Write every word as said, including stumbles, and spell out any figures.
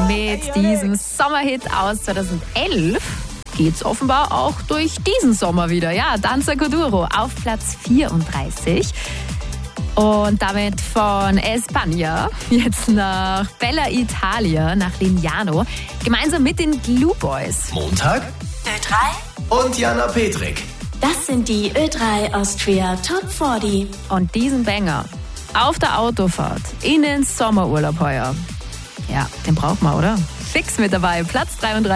mit diesem Sommerhit aus zweitausendelf geht's offenbar auch durch diesen Sommer wieder. Ja, Danza Kuduro auf Platz vierunddreißig. Und damit von España jetzt nach Bella Italia, nach Lignano, gemeinsam mit den Glue Boys. Montag Ö drei und Jana Petrik. Das sind die Ö drei Austria Top vierzig. Und diesen Banger auf der Autofahrt in den Sommerurlaub heuer. Ja, den braucht man, oder? Fix mit dabei, Platz dreiunddreißig.